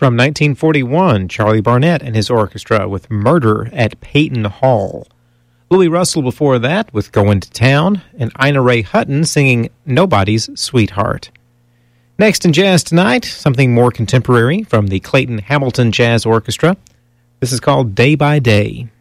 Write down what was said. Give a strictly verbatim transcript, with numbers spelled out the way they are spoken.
From nineteen forty-one, Charlie Barnett and his orchestra with Murder at Peyton Hall. Louis Russell before that with Going to Town, and Ina Ray Hutton singing Nobody's Sweetheart. Next in Jazz Tonight, something more contemporary from the Clayton Hamilton Jazz Orchestra. This is called Day by Day.